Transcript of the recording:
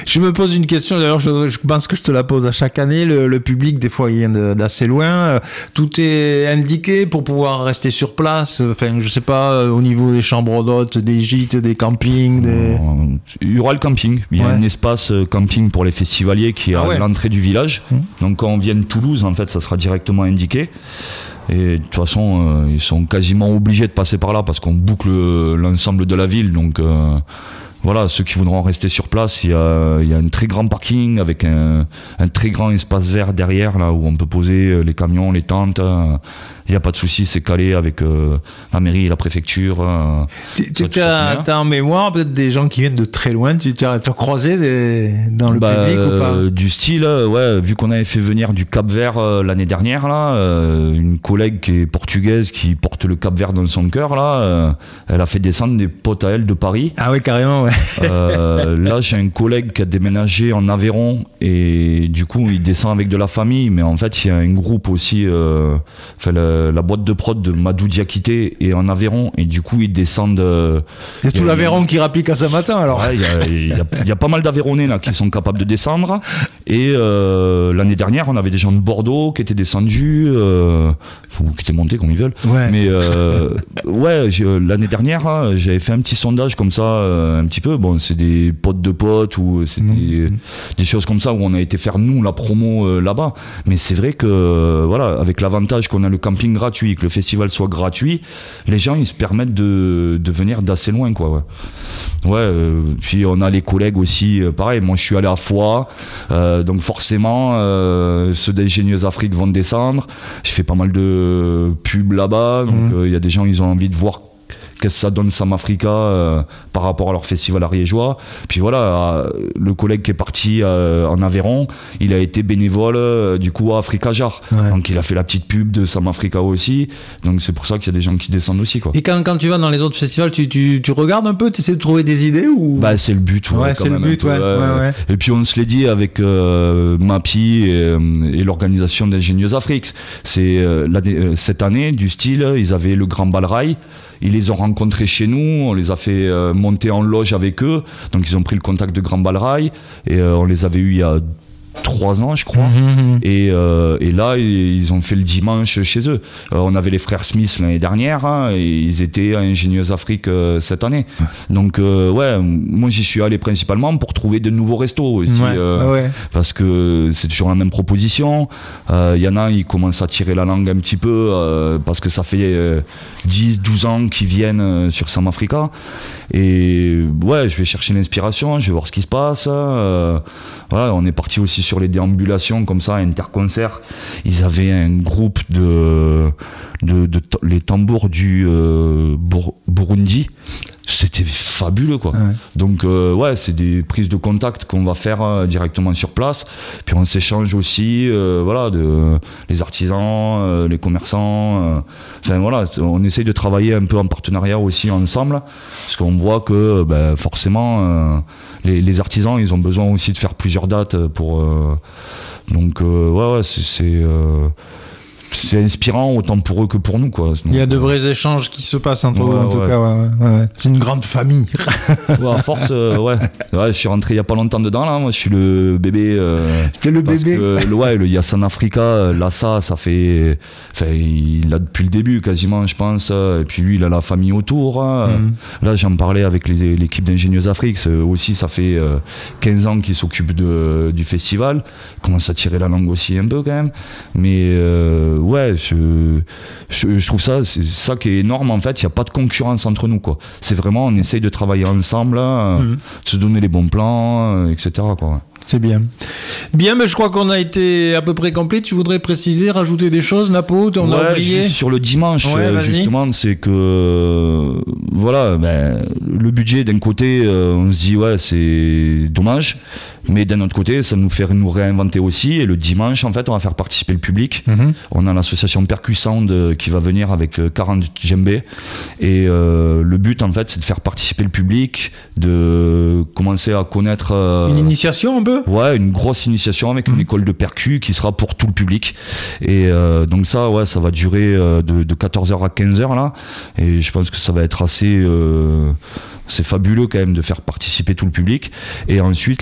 Je me pose une question, d'ailleurs je pense que je te la pose à chaque année. Le public, des fois, il vient d'assez loin. Tout est indiqué pour pouvoir rester sur place. Enfin, je sais pas, au niveau des chambres d'hôtes, des gîtes, des campings. Il y aura le camping. Il y a un espace camping pour les festivaliers qui est à l'entrée du village. Donc quand on vient de Toulouse, en fait, ça sera directement indiqué. Et de toute façon, ils sont quasiment obligés de passer par là parce qu'on boucle l'ensemble de la ville. Donc voilà, ceux qui voudront rester sur place, il y a un très grand parking avec un très grand espace vert derrière, là où on peut poser les camions, les tentes. Il n'y a pas de souci, c'est calé avec la mairie et la préfecture. Tu as en mémoire peut-être des gens qui viennent de très loin, tu as croisé dans le public ou pas? Du style, vu qu'on avait fait venir du Cap-Vert l'année dernière, là, une collègue qui est portugaise qui porte le Cap-Vert dans son cœur, là, elle a fait descendre des potes à elle de Paris. Ah oui, carrément, ouais. Là, j'ai un collègue qui a déménagé en Aveyron et du coup, il descend avec de la famille, mais en fait, il y a un groupe aussi, la boîte de prod de Madou Diakité est en Aveyron et du coup ils descendent. C'est tout l'Aveyron qui rapplique à Saint-Martin alors. Ouais, il y a pas mal d'Aveyronnais là qui sont capables de descendre et l'année dernière on avait des gens de Bordeaux qui étaient descendus, qui étaient montés comme ils veulent. Ouais. Mais l'année dernière j'avais fait un petit sondage comme ça un petit peu. Bon, c'est des potes de potes ou c'est des choses comme ça où on a été faire nous la promo là-bas. Mais c'est vrai que avec l'avantage qu'on a le camping gratuit, que le festival soit gratuit, les gens ils se permettent de venir d'assez loin quoi. Puis on a les collègues aussi, pareil, moi je suis allé à Foix, donc forcément ceux d'Ingénieuse Afrique vont descendre, j'ai fait pas mal de pubs là-bas, donc il y a des gens ils ont envie de voir qu'est-ce que ça donne Sam Africa par rapport à leur festival ariégeois. Puis le collègue qui est parti en Aveyron, il a été bénévole du coup à Africa Jar. Ouais. Donc il a fait la petite pub de Sam Africa aussi. Donc c'est pour ça qu'il y a des gens qui descendent aussi quoi. Et quand tu vas dans les autres festivals, tu regardes un peu, tu essaies de trouver des idées ou... C'est le but. C'est le but, ouais. Et puis on se l'est dit avec Mapi et l'organisation d'Ingénieuse Afrique. C'est cette année du style, ils avaient le Grand Bal Rail. Ils les ont rencontrés chez nous, on les a fait monter en loge avec eux, donc ils ont pris le contact de Grand Bal Rail et on les avait eus il y a 3 ans je crois, et là ils ont fait le dimanche chez eux. On avait les frères Smith l'année dernière et ils étaient à Ingénieuse Afrique cette année. Donc moi j'y suis allé principalement pour trouver de nouveaux restos aussi, parce que c'est toujours la même proposition. Il y en a, ils commencent à tirer la langue un petit peu parce que ça fait 10-12 ans qu'ils viennent sur Sam Africa et je vais chercher l'inspiration, je vais voir ce qui se passe. On est parti aussi sur les déambulations comme ça, interconcerts. Ils avaient un groupe de les tambours du Burundi. C'était fabuleux quoi. Ouais. Donc c'est des prises de contact qu'on va faire directement sur place. Puis on s'échange aussi les artisans, les commerçants. On essaye de travailler un peu en partenariat aussi ensemble, parce qu'on voit que forcément les artisans ils ont besoin aussi de faire plusieurs dates pour. C'est inspirant autant pour eux que pour nous quoi. Donc, il y a de vrais échanges qui se passent entre vous en tout cas. Ouais. C'est une grande famille. À force, je suis rentré il y a pas longtemps dedans là. Moi, je suis le bébé. C'était le bébé. Le Yassan Africa, là ça fait, il a depuis le début quasiment, je pense. Et puis lui, il a la famille autour. Là, j'en parlais avec l'équipe d'Ingénieuse Afrique. Aussi, ça fait 15 ans qu'ils s'occupent du festival. Ils commencent à tirer la langue aussi un peu quand même. Mais je trouve ça, c'est ça qui est énorme en fait. Il n'y a pas de concurrence entre nous quoi. C'est vraiment, on essaye de travailler ensemble, de se donner les bons plans, etc. quoi. C'est bien. Bien, mais je crois qu'on a été à peu près complet. Tu voudrais préciser, rajouter des choses, Napo? On a oublié. Sur le dimanche, justement, c'est que le budget d'un côté, on se dit c'est dommage. Mais d'un autre côté, ça nous fait nous réinventer aussi. Et le dimanche, en fait, on va faire participer le public. On a l'association Percusound qui va venir avec 40 djembés. Et le but, en fait, c'est de faire participer le public, de commencer à connaître... une initiation un peu ? Ouais, une grosse initiation avec une école de percu qui sera pour tout le public. Et donc ça va durer de 14h à 15h là. Et je pense que ça va être assez... c'est fabuleux quand même de faire participer tout le public. Et ensuite,